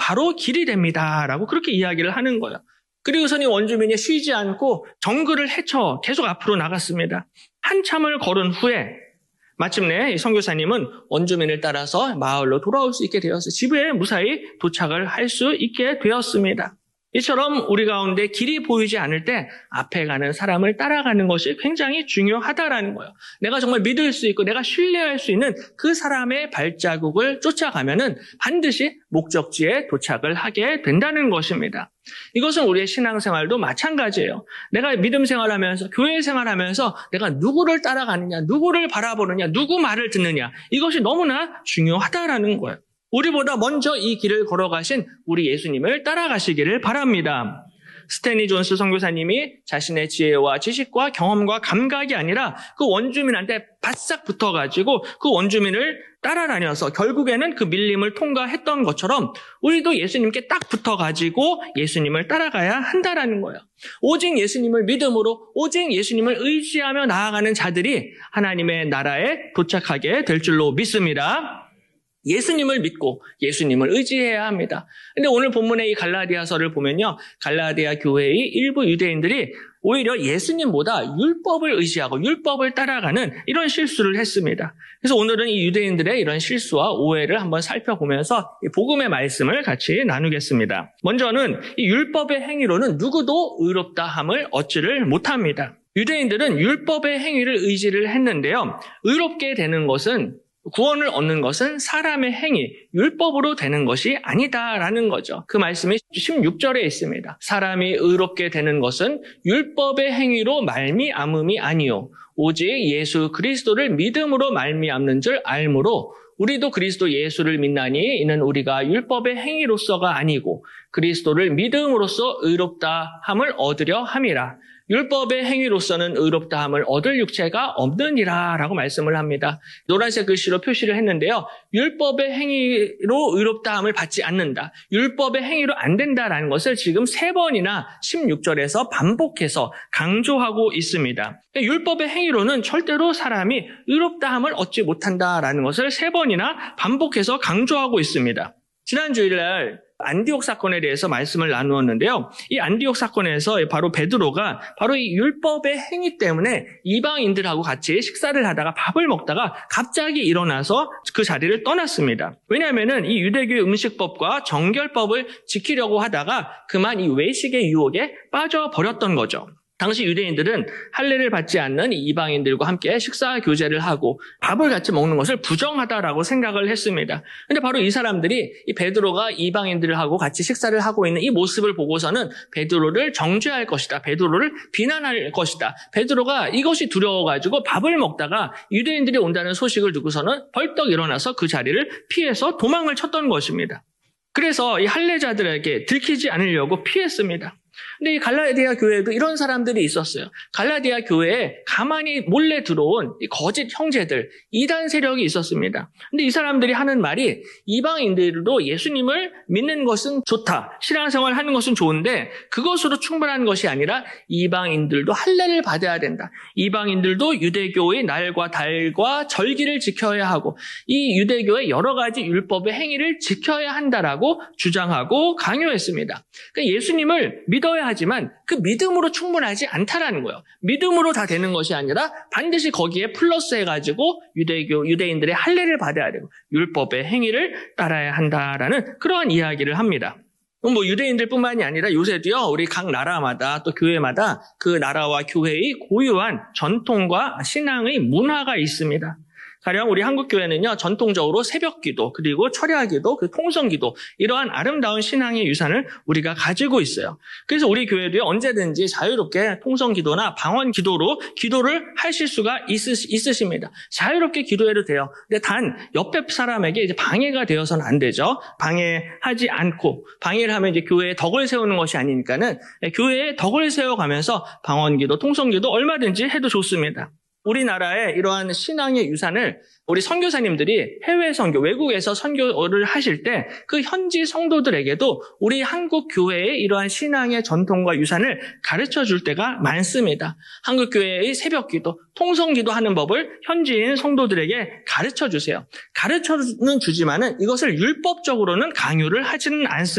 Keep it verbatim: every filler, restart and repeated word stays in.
바로 길이 됩니다. 라고 그렇게 이야기를 하는 거예요. 그리고서는 원주민이 쉬지 않고 정글을 헤쳐 계속 앞으로 나갔습니다. 한참을 걸은 후에 마침내 선교사님은 원주민을 따라서 마을로 돌아올 수 있게 되어서 집에 무사히 도착을 할 수 있게 되었습니다. 이처럼 우리 가운데 길이 보이지 않을 때 앞에 가는 사람을 따라가는 것이 굉장히 중요하다라는 거예요. 내가 정말 믿을 수 있고 내가 신뢰할 수 있는 그 사람의 발자국을 쫓아가면은 반드시 목적지에 도착을 하게 된다는 것입니다. 이것은 우리의 신앙생활도 마찬가지예요. 내가 믿음 생활하면서 교회 생활하면서 내가 누구를 따라가느냐, 누구를 바라보느냐, 누구 말을 듣느냐, 이것이 너무나 중요하다라는 거예요. 우리보다 먼저 이 길을 걸어가신 우리 예수님을 따라가시기를 바랍니다. 스탠리 존스 선교사님이 자신의 지혜와 지식과 경험과 감각이 아니라 그 원주민한테 바싹 붙어가지고 그 원주민을 따라다녀서 결국에는 그 밀림을 통과했던 것처럼 우리도 예수님께 딱 붙어가지고 예수님을 따라가야 한다라는 거예요. 오직 예수님을 믿음으로 오직 예수님을 의지하며 나아가는 자들이 하나님의 나라에 도착하게 될 줄로 믿습니다. 예수님을 믿고 예수님을 의지해야 합니다. 근데 오늘 본문의 이 갈라디아서를 보면요. 갈라디아 교회의 일부 유대인들이 오히려 예수님보다 율법을 의지하고 율법을 따라가는 이런 실수를 했습니다. 그래서 오늘은 이 유대인들의 이런 실수와 오해를 한번 살펴보면서 이 복음의 말씀을 같이 나누겠습니다. 먼저는 이 율법의 행위로는 누구도 의롭다 함을 얻지를 못합니다. 유대인들은 율법의 행위를 의지를 했는데요. 의롭게 되는 것은 구원을 얻는 것은 사람의 행위, 율법으로 되는 것이 아니다라는 거죠. 그 말씀이 십육 절에 있습니다. 사람이 의롭게 되는 것은 율법의 행위로 말미암음이 아니요 오직 예수 그리스도를 믿음으로 말미암는 줄 알므로 우리도 그리스도 예수를 믿나니 이는 우리가 율법의 행위로서가 아니고 그리스도를 믿음으로써 의롭다 함을 얻으려 함이라. 율법의 행위로서는 의롭다함을 얻을 육체가 없느니라 라고 말씀을 합니다. 노란색 글씨로 표시를 했는데요. 율법의 행위로 의롭다함을 받지 않는다. 율법의 행위로 안 된다라는 것을 지금 세 번이나 십육 절에서 반복해서 강조하고 있습니다. 율법의 행위로는 절대로 사람이 의롭다함을 얻지 못한다라는 것을 세 번이나 반복해서 강조하고 있습니다. 지난 주일날 안디옥 사건에 대해서 말씀을 나누었는데요. 이 안디옥 사건에서 바로 베드로가 바로 이 율법의 행위 때문에 이방인들하고 같이 식사를 하다가 밥을 먹다가 갑자기 일어나서 그 자리를 떠났습니다. 왜냐하면 이 유대교의 음식법과 정결법을 지키려고 하다가 그만 이 외식의 유혹에 빠져버렸던 거죠. 당시 유대인들은 할례를 받지 않는 이방인들과 함께 식사 교제를 하고 밥을 같이 먹는 것을 부정하다라고 생각을 했습니다. 그런데 바로 이 사람들이 이 베드로가 이방인들하고 같이 식사를 하고 있는 이 모습을 보고서는 베드로를 정죄할 것이다. 베드로를 비난할 것이다. 베드로가 이것이 두려워가지고 밥을 먹다가 유대인들이 온다는 소식을 듣고서는 벌떡 일어나서 그 자리를 피해서 도망을 쳤던 것입니다. 그래서 이 할례자들에게 들키지 않으려고 피했습니다. 근데 이 갈라디아 교회에도 이런 사람들이 있었어요. 갈라디아 교회에 가만히 몰래 들어온 이 거짓 형제들, 이단 세력이 있었습니다. 근데 이 사람들이 하는 말이 이방인들도 예수님을 믿는 것은 좋다. 신앙생활 하는 것은 좋은데 그것으로 충분한 것이 아니라 이방인들도 할례를 받아야 된다. 이방인들도 유대교의 날과 달과 절기를 지켜야 하고 이 유대교의 여러 가지 율법의 행위를 지켜야 한다라고 주장하고 강요했습니다. 그러니까 예수님을 믿어야 하지만 그 믿음으로 충분하지 않다라는 거예요. 믿음으로 다 되는 것이 아니라 반드시 거기에 플러스 해가지고 유대교, 유대인들의 할례를 받아야 되고 율법의 행위를 따라야 한다라는 그러한 이야기를 합니다. 뭐 유대인들뿐만이 아니라 요새도요, 우리 각 나라마다 또 교회마다 그 나라와 교회의 고유한 전통과 신앙의 문화가 있습니다. 가령 우리 한국교회는요, 전통적으로 새벽기도, 그리고 철야기도, 그 통성기도, 이러한 아름다운 신앙의 유산을 우리가 가지고 있어요. 그래서 우리 교회도요, 언제든지 자유롭게 통성기도나 방언기도로 기도를 하실 수가 있으, 있으십니다. 자유롭게 기도해도 돼요. 근데 단, 옆에 사람에게 이제 방해가 되어서는 안 되죠. 방해하지 않고, 방해를 하면 이제 교회에 덕을 세우는 것이 아니니까는, 교회에 덕을 세워가면서 방언기도, 통성기도 얼마든지 해도 좋습니다. 우리나라의 이러한 신앙의 유산을 우리 선교사님들이 해외 선교, 외국에서 선교를 하실 때 그 현지 성도들에게도 우리 한국 교회의 이러한 신앙의 전통과 유산을 가르쳐 줄 때가 많습니다. 한국 교회의 새벽기도, 통성기도 하는 법을 현지인 성도들에게 가르쳐 주세요. 가르쳐는 주지만은 이것을 율법적으로는 강요를 하지는 않습니다.